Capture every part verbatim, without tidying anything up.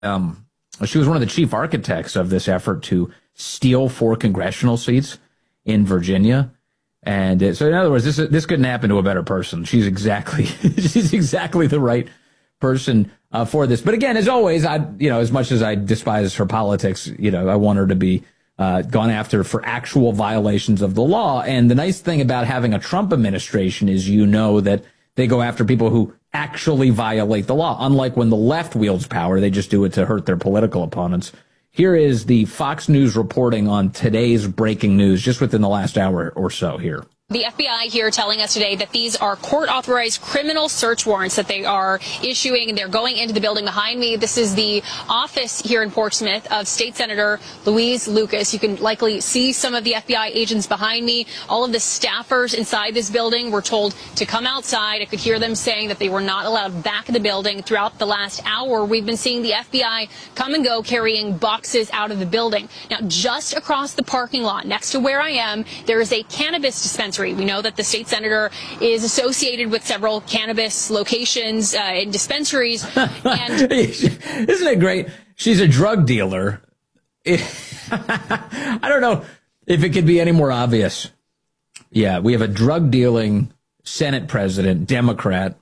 Um, she was one of the chief architects of this effort to steal four congressional seats in Virginia. And uh, so, in other words, this this couldn't happen to a better person. She's exactly she's exactly the right person uh, for this. But again, as always, I you know, as much as I despise her politics, you know, I want her to be uh, gone after for actual violations of the law. And the nice thing about having a Trump administration is, you know, that they go after people who actually violate the law. Unlike when the left wields power, they just do it to hurt their political opponents. Here is the Fox News reporting on today's breaking news just within the last hour or so here. The F B I here telling us today that these are court-authorized criminal search warrants that they are issuing, and they're going into the building behind me. This is the office here in Portsmouth of State Senator Louise Lucas. You can likely see some of the F B I agents behind me. All of the staffers inside this building were told to come outside. I could hear them saying that they were not allowed back in the building. Throughout the last hour, we've been seeing the F B I come and go carrying boxes out of the building. Now, just across the parking lot next to where I am, there is a cannabis dispensary. We know that the state senator is associated with several cannabis locations uh, and dispensaries. And isn't it great? She's a drug dealer. I don't know if it could be any more obvious. Yeah, we have a drug dealing Senate president, Democrat,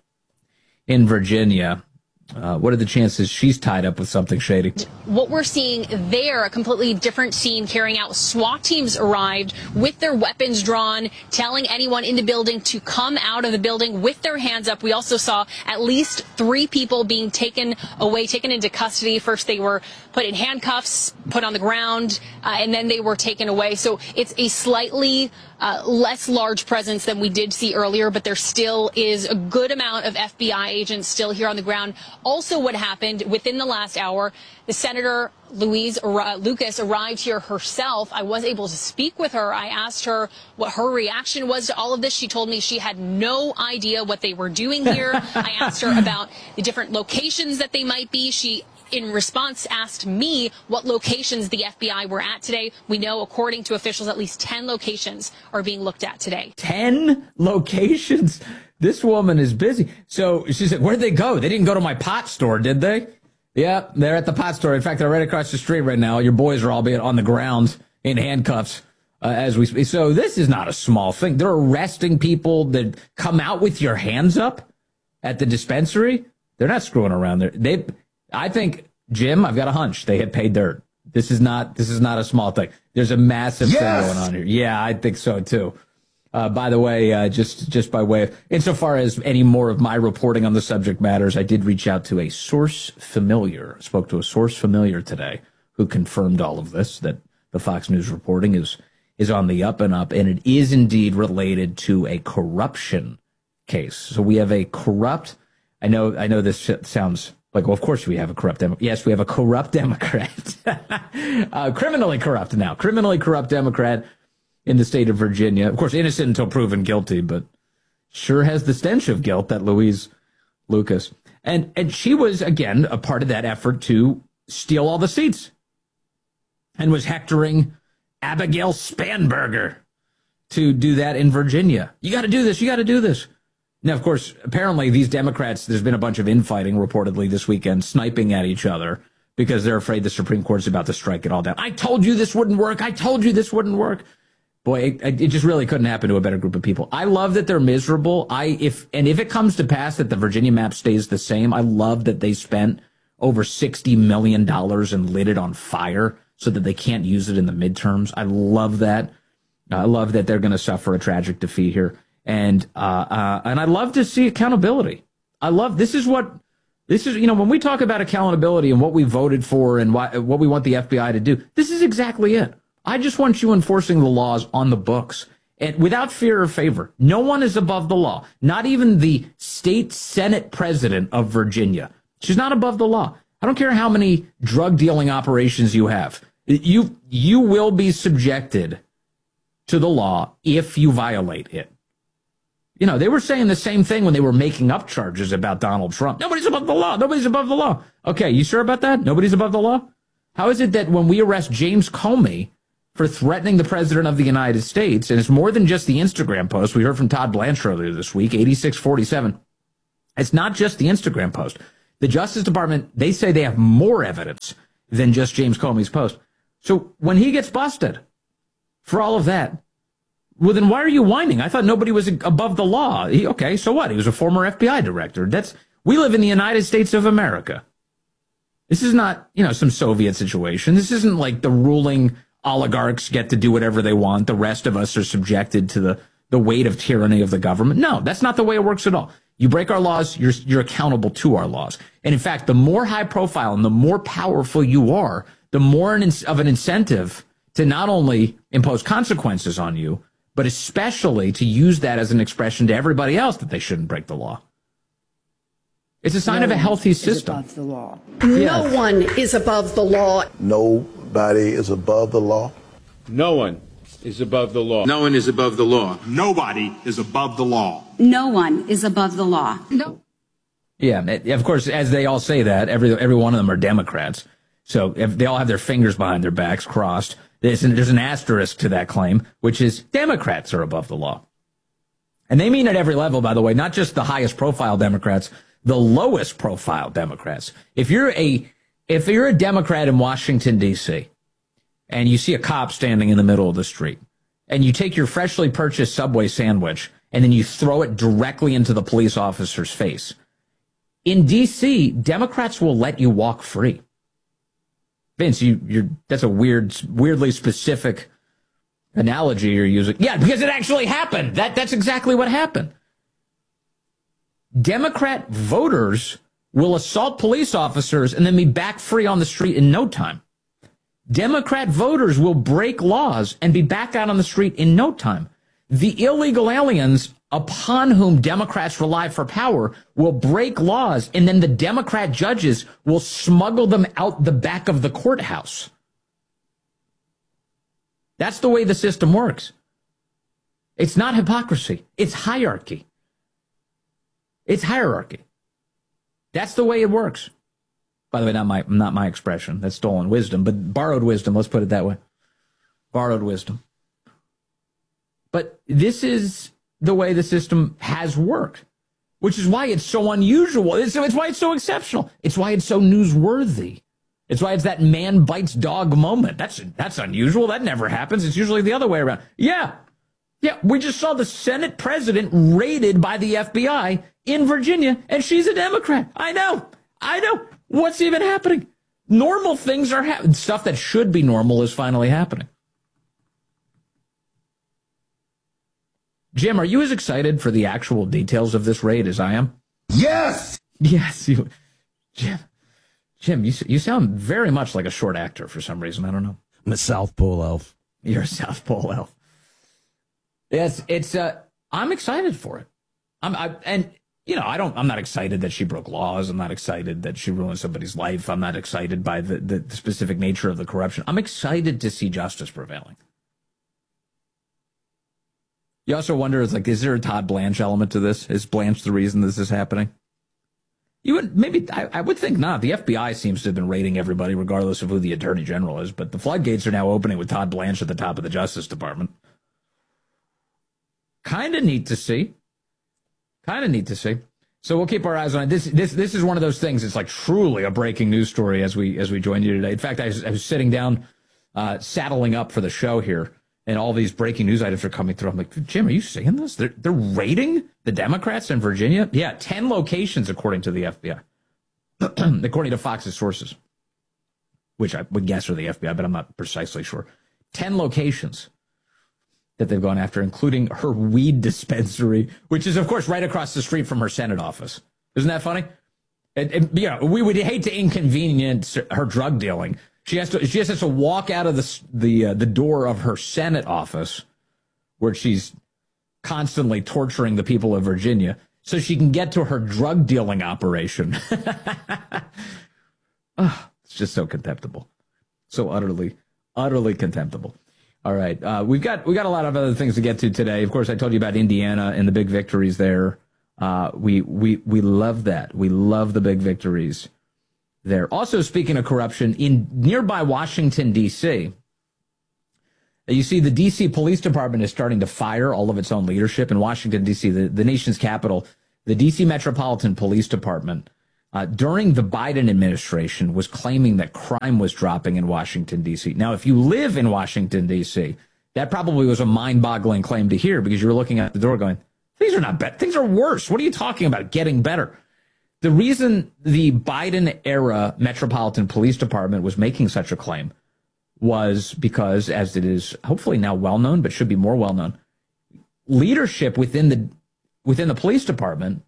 in Virginia. Uh, what are the chances she's tied up with something shady? What we're seeing there, a completely different scene carrying out. SWAT teams arrived with their weapons drawn, telling anyone in the building to come out of the building with their hands up. We also saw at least three people being taken away, taken into custody. First, they were put in handcuffs, put on the ground, uh, and then they were taken away. So it's a slightly uh, less large presence than we did see earlier, but there still is a good amount of F B I agents still here on the ground. Also, what happened within the last hour, the Senator Louise uh, Lucas arrived here herself. I was able to speak with her. I asked her what her reaction was to all of this. She told me she had no idea what they were doing here. I asked her about the different locations that they might be. She, in response, asked me what locations the F B I were at today. We know, according to officials, at least ten locations are being looked at today. ten locations? This woman is busy. So she said, where'd they go? They didn't go to my pot store, did they? Yeah, they're at the pot store. In fact, they're right across the street right now. Your boys are all being on the ground in handcuffs uh, as we speak. So this is not a small thing. They're arresting people that come out with your hands up at the dispensary. They're not screwing around there. They, I think, Jim, I've got a hunch. They had paid dirt. This is not, this is not a small thing. There's a massive yes! thing going on here. Yeah, I think so too. Uh, by the way, uh, just just by way of, insofar as any more of my reporting on the subject matters, I did reach out to a source familiar, spoke to a source familiar today who confirmed all of this, that the Fox News reporting is is on the up and up, and it is indeed related to a corruption case. So we have a corrupt, I know, I know this sounds like, well, of course we have a corrupt Democrat. Yes, we have a corrupt Democrat, uh, criminally corrupt now, criminally corrupt Democrat in the state of Virginia. Of course, innocent until proven guilty, but sure has the stench of guilt, that Louise Lucas. And and she was, again, a part of that effort to steal all the seats and was hectoring Abigail Spanberger to do that in Virginia. You got to do this. You got to do this. Now, of course, apparently these Democrats, there's been a bunch of infighting reportedly this weekend, sniping at each other because they're afraid the Supreme Court's about to strike it all down. I told you this wouldn't work. I told you this wouldn't work. Boy, it, it just really couldn't happen to a better group of people. I love that they're miserable. I if and if it comes to pass that the Virginia map stays the same, I love that they spent over sixty million dollars and lit it on fire so that they can't use it in the midterms. I love that. I love that they're going to suffer a tragic defeat here. And uh, uh, and I love to see accountability. I love this is what this is. You know, when we talk about accountability and what we voted for and why, what we want the F B I to do, this is exactly it. I just want you enforcing the laws on the books and without fear or favor. No one is above the law, not even the state Senate president of Virginia. She's not above the law. I don't care how many drug dealing operations you have. You, you will be subjected to the law if you violate it. You know, they were saying the same thing when they were making up charges about Donald Trump. Nobody's above the law. Nobody's above the law. Okay, you sure about that? Nobody's above the law? How is it that when we arrest James Comey for threatening the president of the United States, and it's more than just the Instagram post. We heard from Todd Blanchard earlier this week, eighty-six forty-seven. It's not just the Instagram post. The Justice Department, they say they have more evidence than just James Comey's post. So when he gets busted for all of that, well, then why are you whining? I thought nobody was above the law. He, okay, so what? He was a former F B I director. That's we live in the United States of America. This is not, you know, some Soviet situation. This isn't like the ruling oligarchs get to do whatever they want. The rest of us are subjected to the, the weight of tyranny of the government. No, that's not the way it works at all. You break our laws, you're, you're accountable to our laws. And in fact, the more high profile and the more powerful you are, the more an, of an incentive to not only impose consequences on you, but especially to use that as an expression to everybody else that they shouldn't break the law. It's a sign no of a healthy system. Above the law. No one is above the law. Nobody is above the law. No one is above the law. No one is above the law. Nobody is above the law. No one is above the law. No. Yeah, of course, as they all say that, every every one of them are Democrats. So if they all have their fingers behind their backs crossed, there's an, there's an asterisk to that claim, which is Democrats are above the law. And they mean at every level, by the way, not just the highest profile Democrats, the lowest profile Democrats. If you're a if you're a Democrat in Washington, D C, and you see a cop standing in the middle of the street, and you take your freshly purchased Subway sandwich, and then you throw it directly into the police officer's face, in D C, Democrats will let you walk free. Vince, you, you're, that's a weird, weirdly specific analogy you're using. Yeah, because it actually happened. That, that's exactly what happened. Democrat voters will assault police officers and then be back free on the street in no time. Democrat voters will break laws and be back out on the street in no time. The illegal aliens upon whom Democrats rely for power will break laws, and then the Democrat judges will smuggle them out the back of the courthouse. That's the way the system works. It's not hypocrisy. It's hierarchy. It's hierarchy. That's the way it works. By the way, not my, not my expression. That's stolen wisdom, but borrowed wisdom. Let's put it that way. Borrowed wisdom. But this is the way the system has worked, which is why it's so unusual. It's, it's why it's so exceptional. It's why it's so newsworthy. It's why it's that man bites dog moment. That's that's unusual. That never happens. It's usually the other way around. Yeah. Yeah, we just saw the Senate president raided by the F B I in Virginia, and she's a Democrat. I know. I know. What's even happening? Normal things are happening. Stuff that should be normal is finally happening. Jim, are you as excited for the actual details of this raid as I am? Yes! Yes, you, Jim. Jim, you you sound very much like a short actor for some reason. I don't know. I'm a South Pole elf. You're a South Pole elf. Yes, it's. Uh, I'm excited for it. I'm. I, and you know, I don't. I'm not excited that she broke laws. I'm not excited that she ruined somebody's life. I'm not excited by the, the, the specific nature of the corruption. I'm excited to see justice prevailing. You also wonder, is like, is there a Todd Blanche element to this? Is Blanche the reason this is happening? You would maybe, I, I would think not. The F B I seems to have been raiding everybody, regardless of who the attorney general is. But the floodgates are now opening with Todd Blanche at the top of the Justice Department. Kind of neat to see. Kind of neat to see. So we'll keep our eyes on it. This, this, this is one of those things. It's like truly a breaking news story as we, as we join you today. In fact, I was, I was sitting down, uh, saddling up for the show here, and all these breaking news items are coming through. I'm like, Jim, are you seeing this? They're, they're raiding the Democrats in Virginia? Yeah, ten locations, according to the F B I. According to Fox's sources, which I would guess are the F B I, but I'm not precisely sure. ten locations that they've gone after, including her weed dispensary, which is, of course, right across the street from her Senate office. Isn't that funny? And, and, you know, we would hate to inconvenience her drug dealing. She has to. She just has to walk out of the the uh, the door of her Senate office, where she's constantly torturing the people of Virginia, so she can get to her drug dealing operation. Oh, it's just so contemptible, so utterly, utterly contemptible. All right, uh, we've got we got a lot of other things to get to today. Of course, I told you about Indiana and the big victories there. Uh, we we we love that. We love the big victories there. Also, speaking of corruption, in nearby Washington, D C, you see the D C Police Department is starting to fire all of its own leadership. In Washington, D C, the, the nation's capital, the D C Metropolitan Police Department uh, during the Biden administration was claiming that crime was dropping in Washington, D C. Now, if you live in Washington, D C, that probably was a mind-boggling claim to hear because you were looking at the door going, things are not bad. Things are worse. What are you talking about? Getting better. The reason the Biden-era Metropolitan Police Department was making such a claim was because, as it is hopefully now well-known, but should be more well-known, leadership within the within the police department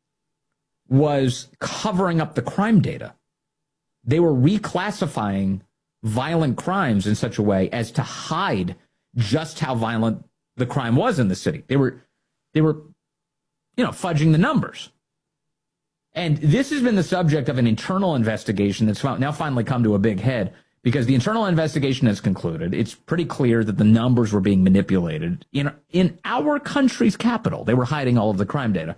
was covering up the crime data. They were reclassifying violent crimes in such a way as to hide just how violent the crime was in the city. They were, they were, you know, fudging the numbers. And this has been the subject of an internal investigation that's now finally come to a big head because the internal investigation has concluded. It's pretty clear that the numbers were being manipulated in, in our country's capital. They were hiding all of the crime data.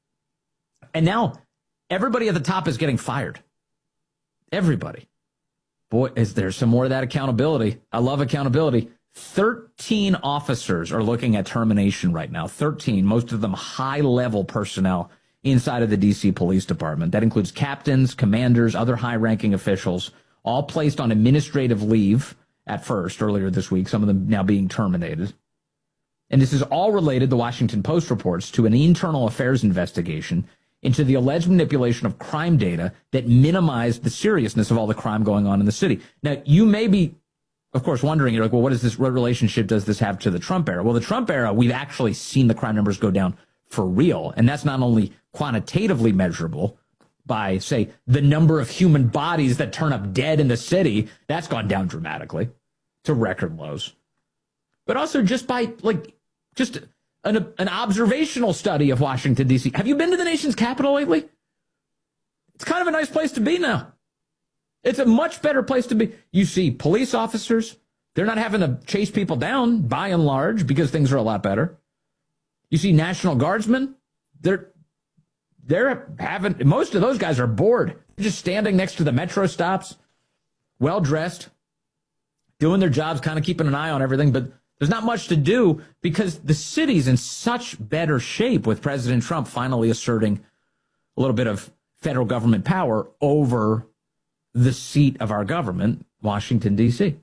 And now everybody at the top is getting fired. Everybody. Boy, is there some more of that accountability. I love accountability. thirteen officers are looking at termination right now. thirteen, most of them high-level personnel inside of the D C Police Department. That includes captains, commanders, other high-ranking officials, all placed on administrative leave at first, earlier this week, some of them now being terminated. And this is all related, the Washington Post reports, to an internal affairs investigation into the alleged manipulation of crime data that minimized the seriousness of all the crime going on in the city. Now, you may be, of course, wondering, you're like, well, what is this, what relationship does this have to the Trump era? Well, the Trump era, we've actually seen the crime numbers go down for real. And that's not only quantitatively measurable by, say, the number of human bodies that turn up dead in the city. That's gone down dramatically to record lows. But also just by, like, just an, an observational study of Washington, D C. Have you been to the nation's capital lately? It's kind of a nice place to be now. It's a much better place to be. You see police officers. They're not having to chase people down, by and large, because things are a lot better. You see National Guardsmen. They're they're having, most of those guys are bored. They're just standing next to the metro stops, well-dressed, doing their jobs, kind of keeping an eye on everything. But there's not much to do because the city's in such better shape with President Trump finally asserting a little bit of federal government power over the seat of our government, Washington, D C.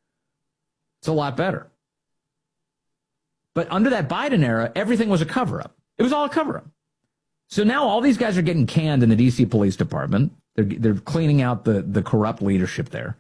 It's a lot better. But under that Biden era, everything was a cover-up. It was all a cover-up. So now all these guys are getting canned in the D C Police Department. They're, they're cleaning out the, the corrupt leadership there.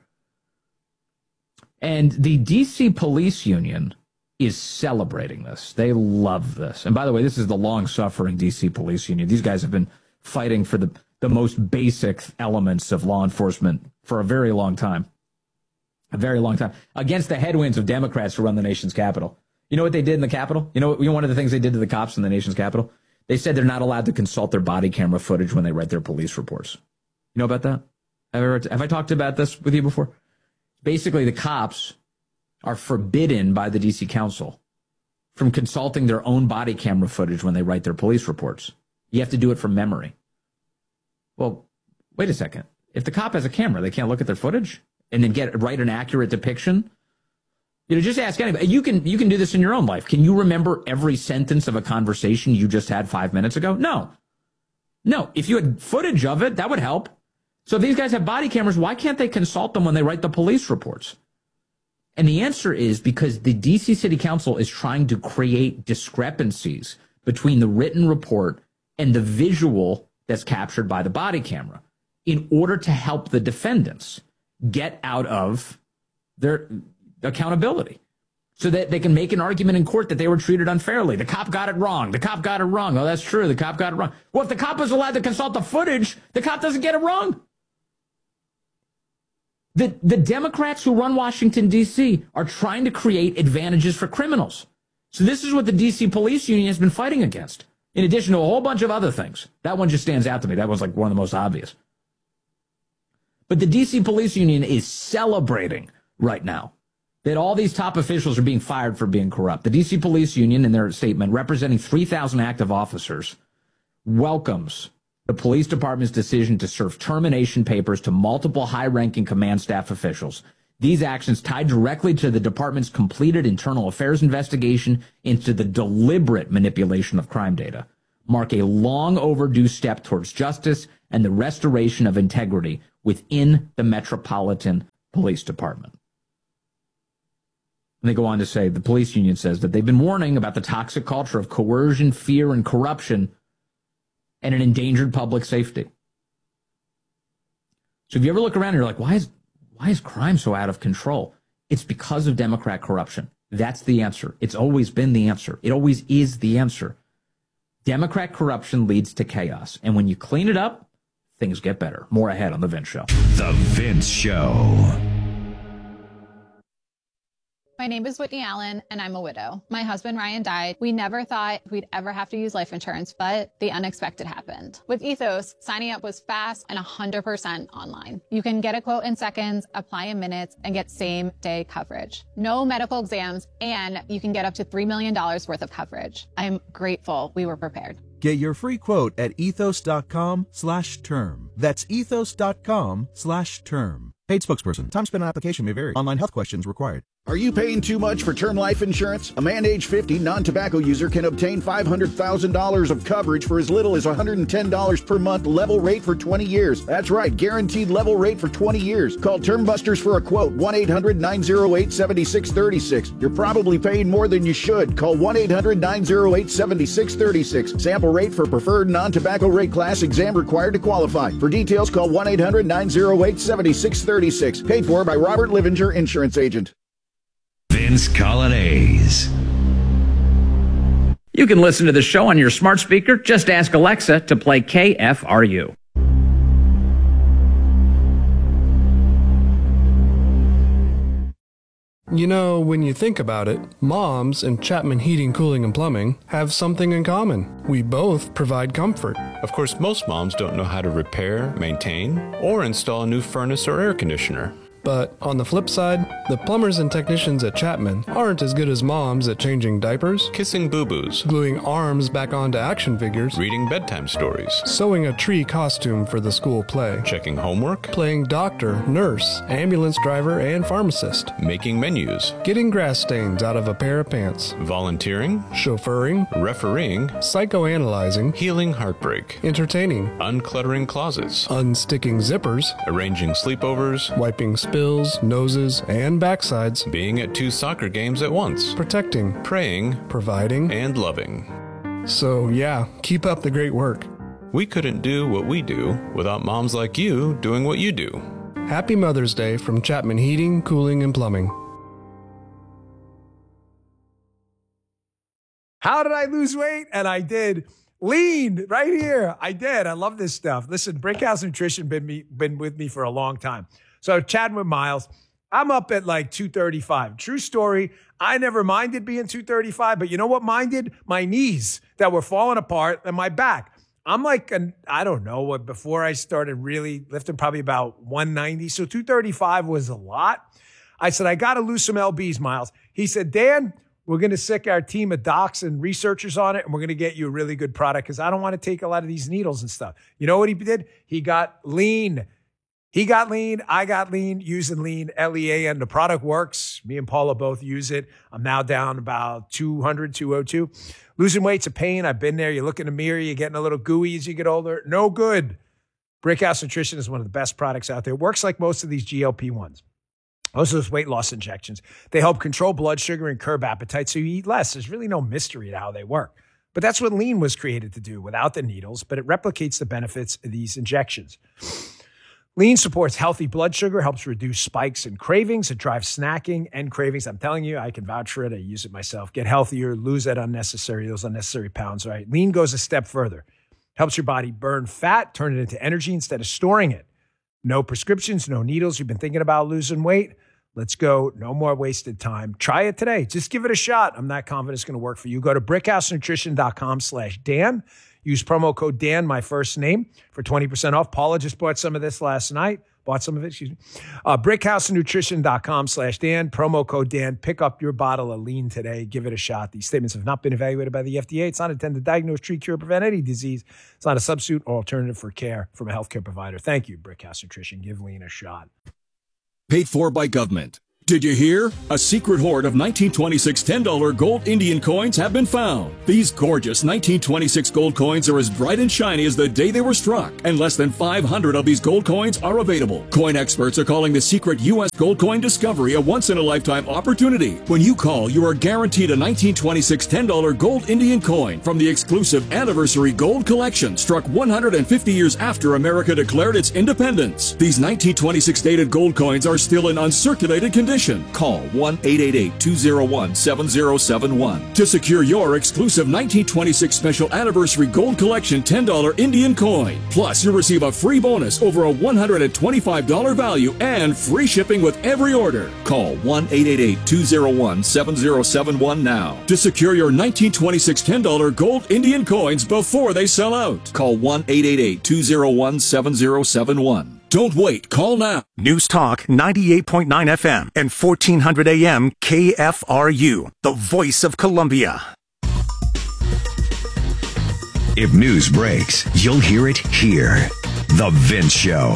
And the D C Police Union is celebrating this. They love this. And by the way, this is the long-suffering D C Police Union. These guys have been fighting for the, the most basic elements of law enforcement for a very long time. A very long time. Against the headwinds of Democrats who run the nation's capital. You know what they did in the Capitol? You know, you know one of the things they did to the cops in the nation's capital? They said they're not allowed to consult their body camera footage when they write their police reports. You know about that? Have I, ever, have I talked about this with you before? Basically, the cops are forbidden by the D C Council from consulting their own body camera footage when they write their police reports. You have to do it from memory. Well, wait a second. If the cop has a camera, they can't look at their footage and then get write an accurate depiction? You know, just ask anybody. You can you can do this in your own life. Can you remember every sentence of a conversation you just had five minutes ago? No. No. If you had footage of it, that would help. So if these guys have body cameras, why can't they consult them when they write the police reports? And the answer is because the D C City Council is trying to create discrepancies between the written report and the visual that's captured by the body camera in order to help the defendants get out of their accountability so that they can make an argument in court that they were treated unfairly. The cop got it wrong. The cop got it wrong. Oh, that's true. The cop got it wrong. Well, if the cop is allowed to consult the footage, the cop doesn't get it wrong. The, the Democrats who run Washington, D C are trying to create advantages for criminals. So this is what the D C Police Union has been fighting against, in addition to a whole bunch of other things. That one just stands out to me. That was like one of the most obvious. But the D C Police Union is celebrating right now that all these top officials are being fired for being corrupt. The D C Police Union, in their statement, representing three thousand active officers, welcomes the police department's decision to serve termination papers to multiple high-ranking command staff officials. These actions tied directly to the department's completed internal affairs investigation into the deliberate manipulation of crime data. mark a long overdue step towards justice and the restoration of integrity within the Metropolitan Police Department. And they go on to say, the police union says that they've been warning about the toxic culture of coercion, fear, and corruption and an endangered public safety. So if you ever look around and you're like, why is, why is crime so out of control? It's because of Democrat corruption. That's the answer. It's always been the answer. It always is the answer. Democrat corruption leads to chaos. And when you clean it up, things get better. More ahead on The Vince Show. The Vince Show. My name is Whitney Allen, and I'm a widow. My husband, Ryan, died. We never thought we'd ever have to use life insurance, but the unexpected happened. With Ethos, signing up was fast and one hundred percent online. You can get a quote in seconds, apply in minutes, and get same-day coverage. No medical exams, and you can get up to three million dollars worth of coverage. I'm grateful we were prepared. Get your free quote at ethos.com slash term. That's ethos.com slash term. Paid spokesperson. Time spent on application may vary. Online health questions required. Are you paying too much for term life insurance? A man age fifty non-tobacco user can obtain five hundred thousand dollars of coverage for as little as one hundred ten dollars per month, level rate for twenty years. That's right, guaranteed level rate for twenty years. Call Term Busters for a quote, one eight hundred nine oh eight seven six three six. You're probably paying more than you should. Call one eight hundred nine oh eight seven six three six. Sample rate for preferred non-tobacco rate class, exam required to qualify. For details, call one eight hundred nine oh eight seven six three six. Paid for by Robert Livinger, Insurance Agent. Vince Coglianese. You can listen to the show on your smart speaker. Just ask Alexa to play K F R U. You know, when you think about it, moms and Chapman Heating, Cooling, and Plumbing have something in common. We both provide comfort. Of course, most moms don't know how to repair, maintain, or install a new furnace or air conditioner. But on the flip side, the plumbers and technicians at Chapman aren't as good as moms at changing diapers, kissing boo-boos, gluing arms back onto action figures, reading bedtime stories, sewing a tree costume for the school play, checking homework, playing doctor, nurse, ambulance driver, and pharmacist, making menus, getting grass stains out of a pair of pants, volunteering, chauffeuring, refereeing, psychoanalyzing, healing heartbreak, entertaining, uncluttering closets, unsticking zippers, arranging sleepovers, wiping spills, noses, and backsides, being at two soccer games at once, protecting, praying, providing, and loving. So yeah, keep up the great work. We couldn't do what we do without moms like you doing what you do. Happy Mother's Day from Chapman Heating, Cooling, and Plumbing. How did I lose weight? And I did. Lean right here. I did. I love this stuff. Listen, Brickhouse Nutrition been me been with me for a long time. So chatting with Miles, I'm up at like two thirty-five. True story. I never minded being two thirty-five, but you know what minded? My knees that were falling apart and my back. I'm like, an, I don't know what, before I started really lifting, probably about one ninety. So two thirty-five was a lot. I said, I got to lose some L Bs, Miles. He said, Dan, we're going to sick our team of docs and researchers on it, and we're going to get you a really good product because I don't want to take a lot of these needles and stuff. You know what he did? He got lean. He got lean. I got lean using lean, L E A N. The product works. Me and Paula both use it. I'm now down about two hundred, two oh two. Losing weight's a pain. I've been there. You look in the mirror, you're getting a little gooey as you get older. No good. Brickhouse Nutrition is one of the best products out there. It works like most of these G L P ones. Most of those weight loss injections. They help control blood sugar and curb appetite so you eat less. There's really no mystery to how they work. But that's what lean was created to do without the needles, but it replicates the benefits of these injections. Lean supports healthy blood sugar, helps reduce spikes and cravings. It drives snacking and cravings. I'm telling you, I can vouch for it. I use it myself. Get healthier, lose that unnecessary, those unnecessary pounds, right? Lean goes a step further. Helps your body burn fat, turn it into energy instead of storing it. No prescriptions, no needles. You've been thinking about losing weight? Let's go. No more wasted time. Try it today. Just give it a shot. I'm not confident it's going to work for you. Go to brickhousenutrition.com slash Dan. Use promo code Dan, my first name, for twenty percent off. Paula just bought some of this last night. Bought some of it, excuse me. Uh, brickhousenutrition.com slash Dan. Promo code Dan. Pick up your bottle of lean today. Give it a shot. These statements have not been evaluated by the F D A. It's not intended to diagnose, treat, cure, or prevent any disease. It's not a substitute or alternative for care from a healthcare provider. Thank you, Brickhouse Nutrition. Give lean a shot. Paid for by government. Did you hear? A secret hoard of nineteen twenty-six ten dollar gold Indian coins have been found. These gorgeous nineteen twenty-six gold coins are as bright and shiny as the day they were struck, and less than five hundred of these gold coins are available. Coin experts are calling the secret U S gold coin discovery a once-in-a-lifetime opportunity. When you call, you are guaranteed a nineteen twenty-six ten dollar gold Indian coin from the exclusive Anniversary Gold Collection, struck one hundred fifty years after America declared its independence. These nineteen twenty-six dated gold coins are still in uncirculated condition. Call one eight eight eight, two zero one, seven zero seven one to secure your exclusive nineteen twenty-six Special Anniversary Gold Collection ten dollar Indian coin. Plus, you'll receive a free bonus over a one hundred twenty-five dollar value and free shipping with every order. Call one eight eight eight, two zero one, seven zero seven one now to secure your nineteen twenty-six ten dollar gold Indian coins before they sell out. Call one eight eight eight, two zero one, seven zero seven one. Don't wait. Call now. News Talk ninety-eight point nine F M and fourteen hundred A M K F R U, the voice of Columbia. If news breaks, you'll hear it here. The Vince Show.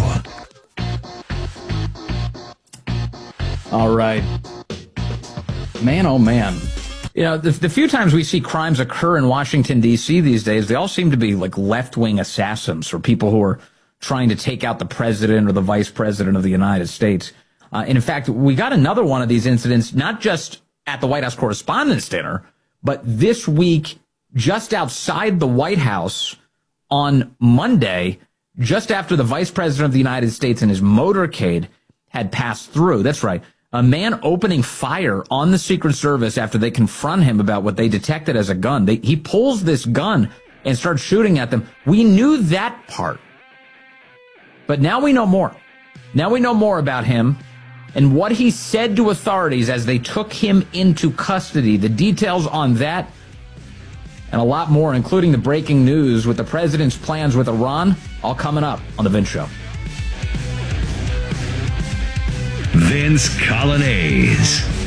All right. Man, oh man. You know, the, the few times we see crimes occur in Washington, D C these days, they all seem to be like left-wing assassins or people who are trying to take out the president or the vice president of the United States. Uh, and in fact, we got another one of these incidents, not just at the White House Correspondents' Dinner, but this week, just outside the White House on Monday, just after the vice president of the United States and his motorcade had passed through. That's right. A man opening fire on the Secret Service after they confront him about what they detected as a gun. They, he pulls this gun and starts shooting at them. We knew that part. But now we know more. Now we know more about him and what he said to authorities as they took him into custody. The details on that and a lot more, including the breaking news with the president's plans with Iran, all coming up on The Vince Show. Vince Colonnese.